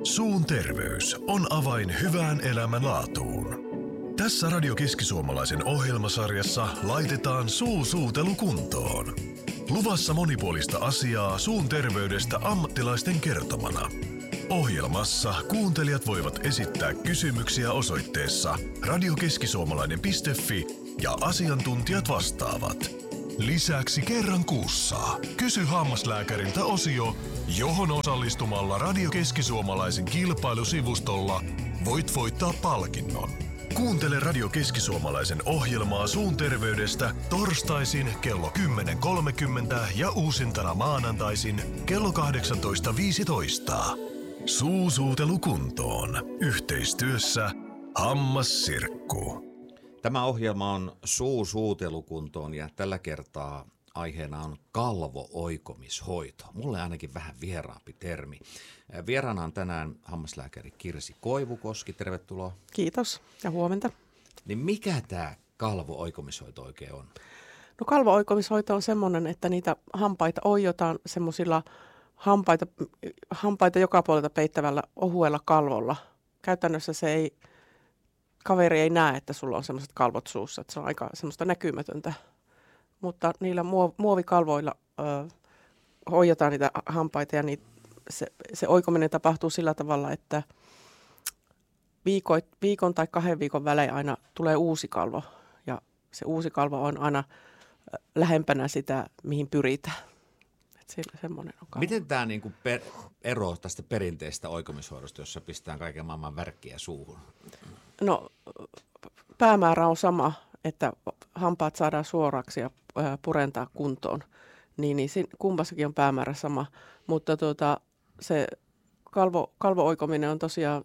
Suun terveys on avain hyvään elämänlaatuun. Tässä Radio Keski-Suomalaisen ohjelmasarjassa laitetaan suutelu kuntoon. Luvassa monipuolista asiaa suun terveydestä ammattilaisten kertomana. Ohjelmassa kuuntelijat voivat esittää kysymyksiä osoitteessa radiokeskisuomalainen.fi ja asiantuntijat vastaavat. Lisäksi kerran kuussa Kysy hammaslääkäriltä -osio, johon osallistumalla Radio Keski-Suomalaisen kilpailusivustolla voit voittaa palkinnon. Kuuntele Radio Keski-Suomalaisen ohjelmaa suun terveydestä torstaisin kello 10.30 ja uusintana maanantaisin kello 18.15. Suutelu kuntoon. Yhteistyössä Hammassirkku. Tämä ohjelma on suutelukuntoon ja tällä kertaa aiheena on kalvo-oikomishoito. Mulle ainakin vähän vieraampi termi. Vieraana on tänään hammaslääkäri Kirsi Koivukoski. Tervetuloa. Kiitos ja huomenta. Niin mikä tämä kalvo-oikomishoito oikein on? No kalvo-oikomishoito on semmoinen, että niitä hampaita oiotaan semmoisilla hampaita joka puolelta peittävällä ohuella kalvolla. Käytännössä kaveri ei näe, että sulla on semmoiset kalvot suussa, että se on aika semmoista näkymätöntä. Mutta niillä muovikalvoilla hoidetaan niitä hampaita ja se oikominen tapahtuu sillä tavalla, että viikon tai 2 viikon välein aina tulee uusi kalvo. Ja se uusi kalvo on aina lähempänä sitä, mihin pyritään. Semmoinen on kalvo. Miten tämä niinku eroaa tästä perinteistä oikomishoidosta, jossa pistetään kaiken maailman värkkiä suuhun? No päämäärä on sama, että hampaat saadaan suoraksi ja purentaa kuntoon. Niin kumpassakin on päämäärä sama, mutta se kalvo-oikominen on tosiaan,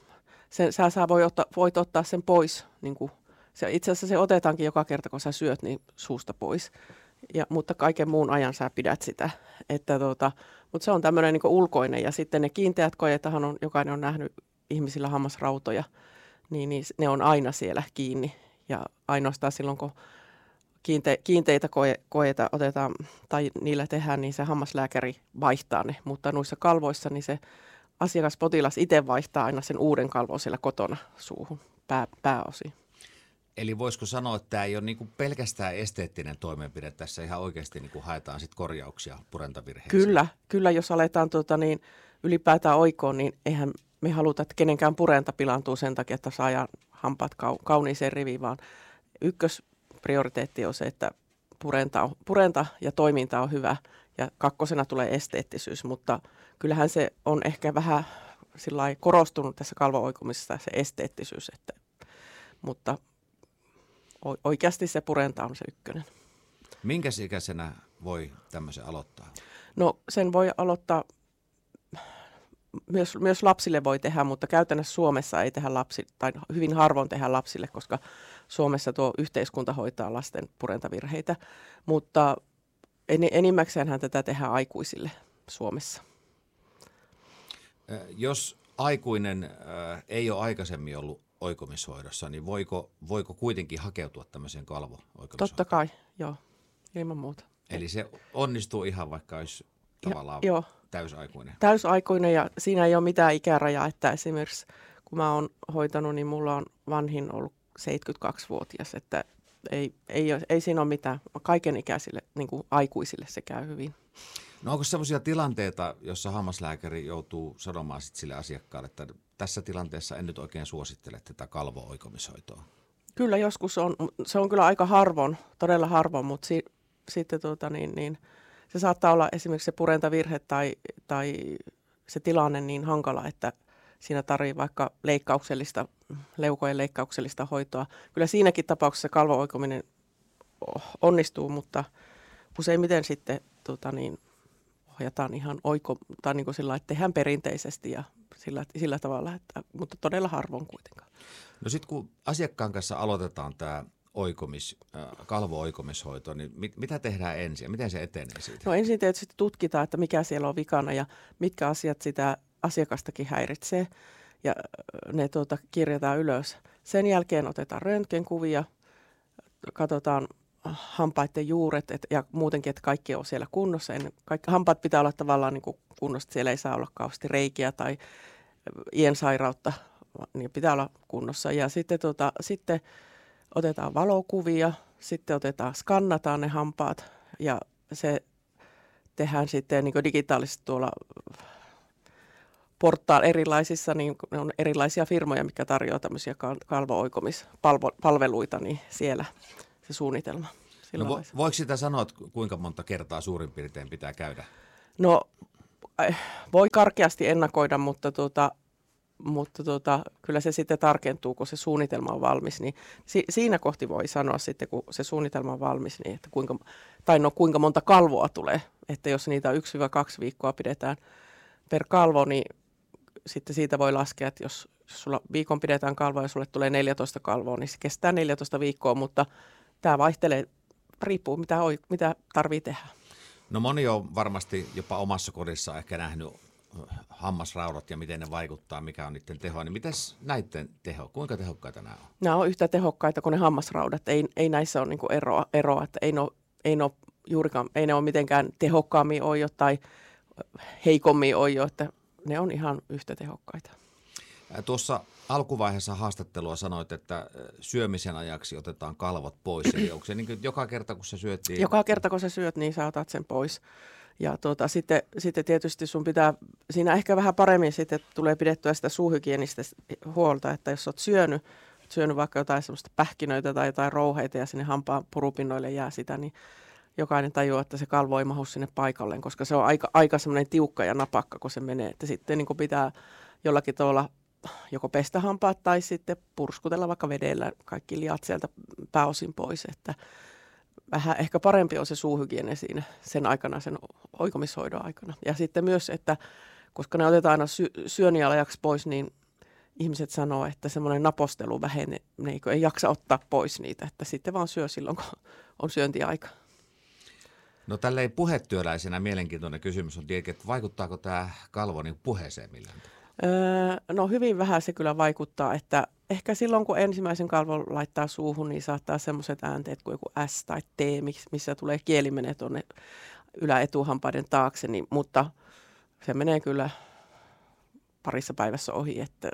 voit ottaa sen pois. Niin kuin, itse asiassa se otetaankin joka kerta, kun sä syöt, niin suusta pois. Mutta kaiken muun ajan sä pidät sitä. Mutta se on tämmöinen niin kuin ulkoinen ja sitten ne kiinteät koetahan jokainen on nähnyt ihmisillä hammasrautoja, niin ne on aina siellä kiinni. Ja ainoastaan silloin, kun kiinteitä koeita otetaan tai niillä tehdään, niin se hammaslääkäri vaihtaa ne. Mutta noissa kalvoissa niin se potilas itse vaihtaa aina sen uuden kalvon siellä kotona suuhun pääosin. Eli voisiko sanoa, että tämä ei ole niinku pelkästään esteettinen toimenpide, tässä ihan oikeasti niinku haetaan sit korjauksia purentavirheisiin? Kyllä, jos aletaan ylipäätään oikoon, niin eihän me haluta, että kenenkään purenta pilaantuu sen takia, että saadaan hampaat kauniiseen riviin, vaan ykkösprioriteetti on se, että purenta ja toiminta on hyvä ja kakkosena tulee esteettisyys, mutta kyllähän se on ehkä vähän korostunut tässä kalvo-oikomisessa se esteettisyys, mutta oikeasti se purenta on se ykkönen. Minkäs ikäisenä voi tämmöisen aloittaa? No sen voi aloittaa, myös lapsille voi tehdä, mutta käytännössä Suomessa ei tehdä tai hyvin harvoin tehdä lapsille, koska Suomessa yhteiskunta hoitaa lasten purentavirheitä, mutta enimmäkseenhän tätä tehdään aikuisille Suomessa. Jos aikuinen ei ole aikaisemmin ollut oikomishoidossa, niin voiko kuitenkin hakeutua tämmöiseen kalvo-oikomishoitoon? Totta kai, joo, ilman muuta. Eli se onnistuu ihan vaikka olisi tavallaan täysaikuinen? Täysaikuinen ja siinä ei ole mitään ikärajaa, että esimerkiksi kun mä oon hoitanut, niin mulla on vanhin ollut 72-vuotias, että ei siinä ole mitään. Kaikenikäisille, niin kuin aikuisille se käy hyvin. No onko sellaisia tilanteita, jossa hammaslääkäri joutuu sanomaan sit sille asiakkaalle, että tässä tilanteessa en nyt oikein suosittele tätä kalvo-oikomishoitoa? Kyllä joskus on. Se on kyllä aika harvoin, todella harvoin, mutta sitten se saattaa olla esimerkiksi se purentavirhe tai se tilanne niin hankala, että siinä tarvitsee vaikka leukojen leikkauksellista hoitoa. Kyllä siinäkin tapauksessa kalvo-oikominen onnistuu, mutta useimmiten sitten ohjataan ihan tai niin kuin sillä, että tehdään perinteisesti ja sillä tavalla, mutta todella harvoin kuitenkaan. No sitten kun asiakkaan kanssa aloitetaan tämä kalvo-oikomishoito, niin mitä tehdään ensin ja miten se etenee siitä? No ensin tietysti tutkitaan, että mikä siellä on vikana ja mitkä asiat sitä asiakastakin häiritsee ja ne kirjataan ylös. Sen jälkeen otetaan röntgenkuvia, katsotaan hampaiden juuret ja muutenkin, että kaikki on siellä kunnossa. Kaikki hampaat pitää olla tavallaan niin kuin kunnossa, siellä ei saa olla kauheasti reikiä tai iensairautta, niin pitää olla kunnossa. Ja sitten otetaan valokuvia, sitten skannataan ne hampaat ja se tehdään sitten niin kuin digitaalisesti tuolla erilaisissa, niin on erilaisia firmoja, mitkä tarjoaa tämmöisiä kalvo-oikomispalveluita, niin siellä se suunnitelma. No, voiko sitä sanoa, että kuinka monta kertaa suurin piirtein pitää käydä? No voi karkeasti ennakoida, mutta kyllä se sitten tarkentuu, kun se suunnitelma on valmis. Niin siinä kohti voi sanoa sitten, kun se suunnitelma on valmis, niin että kuinka monta kalvoa tulee. Että jos niitä 1-2 viikkoa pidetään per kalvo, niin sitten siitä voi laskea, että jos sulla viikon pidetään kalvoa ja sulle tulee 14 kalvoa, niin se kestää 14 viikkoa, mutta tämä vaihtelee, riippuu mitä tarvitsee tehdä. No moni on varmasti jopa omassa kodissa ehkä nähnyt hammasraudat ja miten ne vaikuttaa, mikä on niiden teho. Niin mites näiden teho? Kuinka tehokkaita nämä on? Nämä on yhtä tehokkaita kuin ne hammasraudat. Ei näissä ole niinku eroa, että ei ne ole mitenkään tehokkaammin oio tai heikommin oio, että ne on ihan yhtä tehokkaita. Tuossa alkuvaiheessa haastattelua sanoit, että syömisen ajaksi otetaan kalvot pois. Eli onko se niin joka kerta, kun sä syöt? Joka kerta, kun sä syöt, niin sä otat sen pois. Ja sitten tietysti sun pitää, siinä ehkä vähän paremmin sitten tulee pidettyä sitä suuhygienistä huolta, että jos oot syönyt vaikka jotain semmoista pähkinöitä tai jotain rouheita ja sinne hampaan purupinnoille jää sitä, niin jokainen tajuaa, että se kalvo ei mahu sinne paikalleen, koska se on aika semmoinen tiukka ja napakka, kun se menee. Että sitten niin kuin pitää jollakin tavalla joko pestä hampaat tai sitten purskutella vaikka vedellä kaikki liat sieltä pääosin pois. Että vähän ehkä parempi on se suuhygiene siinä sen aikana, sen oikomishoidon aikana. Ja sitten myös, että koska ne otetaan aina syönialajaksi pois, niin ihmiset sanoo, että semmoinen napostelu vähenee, ne ei jaksa ottaa pois niitä, että sitten vaan syö silloin, kun on syöntiaika. No tälleen puhetyöläisenä mielenkiintoinen kysymys on tietenkin, että vaikuttaako tämä kalvo niin puheeseen millään? No hyvin vähän se kyllä vaikuttaa, että ehkä silloin kun ensimmäisen kalvon laittaa suuhun, niin saattaa semmoiset äänteet kuin joku S tai T, missä tulee kieli menee tuonne yläetuhampaiden taakse, niin, mutta se menee kyllä parissa päivässä ohi, että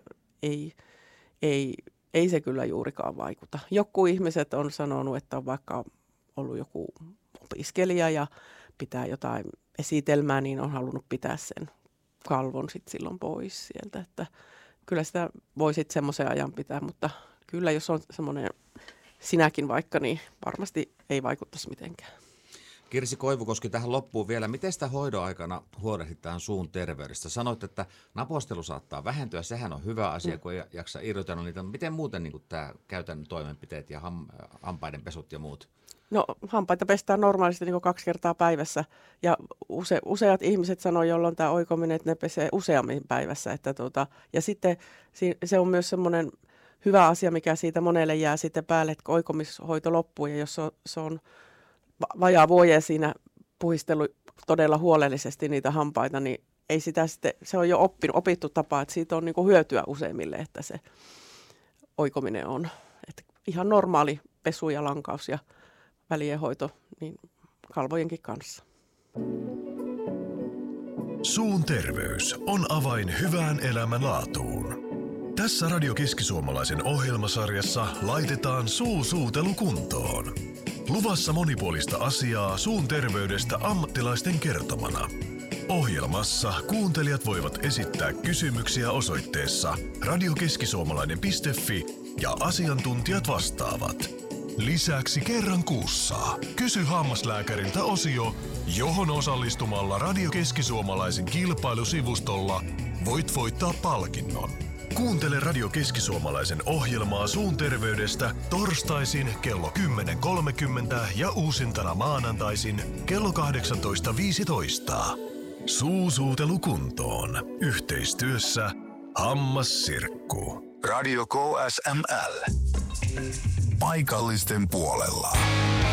ei se kyllä juurikaan vaikuta. Joku ihmiset on sanonut, että on vaikka ollut joku opiskelija ja pitää jotain esitelmää, niin on halunnut pitää sen kalvon sit silloin pois sieltä, että kyllä sitä voi sitten semmoisen ajan pitää, mutta kyllä jos on semmoinen sinäkin vaikka, niin varmasti ei vaikuttaisi mitenkään. Kirsi Koivukoski, tähän loppuun vielä. Miten sitä hoidon aikana huolehditaan suun terveydestä? Sanoit, että napostelu saattaa vähentyä. Sehän on hyvä asia, kun ei jaksa irrotella niitä. Miten muuten niin tämä käytännön toimenpiteet ja hampaiden pesut ja muut? No hampaita pestään normaalisti niin 2 kertaa päivässä ja useat ihmiset sanoo, jolloin tämä oikominen, että ne pesee useammin päivässä. Että ja sitten se on myös semmoinen hyvä asia, mikä siitä monelle jää sitten päälle, että oikomishoito loppuu ja jos se on vajaa vuoden siinä puhistellut todella huolellisesti niitä hampaita, niin ei sitä sitten, se on jo opittu tapa, että siitä on niin kuin hyötyä useimmille, että se oikominen on. Että ihan normaali pesu ja lankaus ja välienhoito niin kalvojenkin kanssa. Suun terveys on avain hyvään elämänlaatuun. Tässä Radio Keski-Suomalaisen ohjelmasarjassa laitetaan suutelu kuntoon. Luvassa monipuolista asiaa suun terveydestä ammattilaisten kertomana. Ohjelmassa kuuntelijat voivat esittää kysymyksiä osoitteessa radiokeskisuomalainen.fi ja asiantuntijat vastaavat. Lisäksi kerran kuussa Kysy hammaslääkäriltä -osio, johon osallistumalla Radio Keski-Suomalaisen kilpailusivustolla voit voittaa palkinnon. Kuuntele Radio Keski-Suomalaisen ohjelmaa suun terveydestä torstaisin kello 10.30 ja uusintana maanantaisin kello 18.15. Suutelu kuntoon. Yhteistyössä Hammassirkku. Radio KSML. Paikallisten puolella.